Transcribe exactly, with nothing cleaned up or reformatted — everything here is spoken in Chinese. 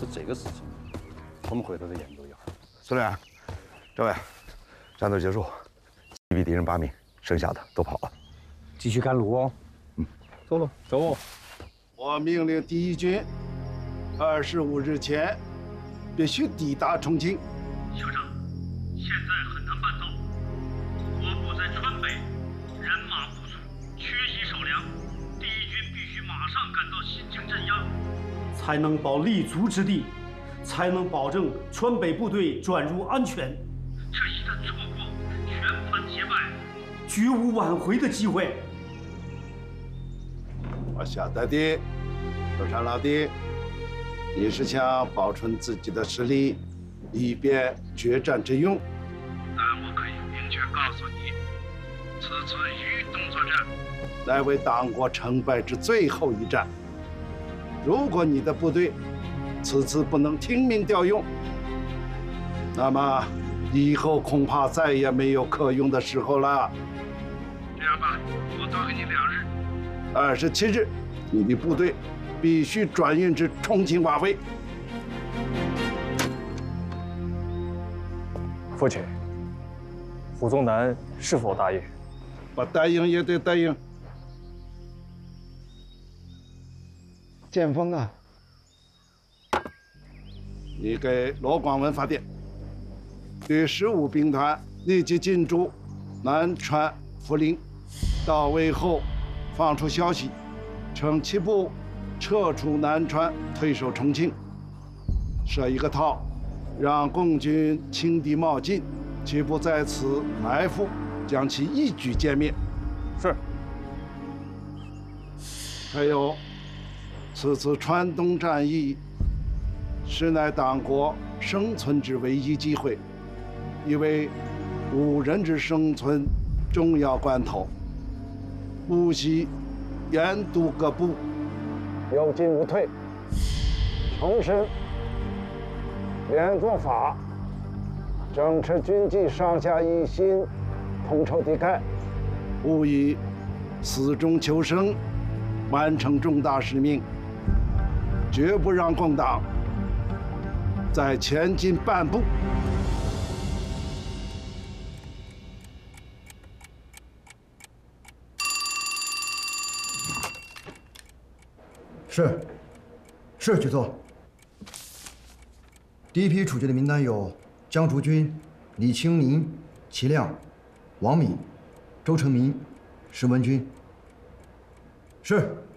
就这个事情，我们回头再研究一下。 司令员，政委，战斗结束，击毙敌人八名，剩下的都跑了。 继续赶路哦。 嗯， 走了，走哦。 我命令第一军，二十五日前必须抵达重庆。 校长，现在很难办到。我部在川北，人马不足，缺席少粮，第一军必须马上赶到新京镇压， 才能保立足之地，才能保证川北部队转入安全。 这一旦错过，全盘皆败， 绝无挽回的机会。 我晓得的，周山老弟，你是想保存自己的实力，以便决战之用。 但我可以明确告诉你，此次豫东作战乃为党国成败之最后一战。如果你的部队此次不能听命调用，那么以后恐怕再也没有可用的时候了。 这样吧，我多给你两日。 二十七日，你的部队必须转运至重庆瓦圩。 父亲，胡宗南是否答应？ 不答应也得答应。 剑锋啊， 你给罗广文发电，第十五兵团立即进驻南川涪陵，到位后放出消息，称其部撤出南川，退守重庆，设一个套，让共军轻敌冒进，其部在此埋伏，将其一举歼灭。 是。 还有，此次川东战役实乃党国生存之唯一机会，亦为吾人之生存重要关头。务须严督各部， 有进无退，重申连坐法，整持军纪上下一心，同仇敌忾， 务以死中求生，完成重大使命，绝不让共党再前进半步。 是，是局座。第一批处决的名单有江竹君、李清林、齐亮、王敏、周成民、石文军。是。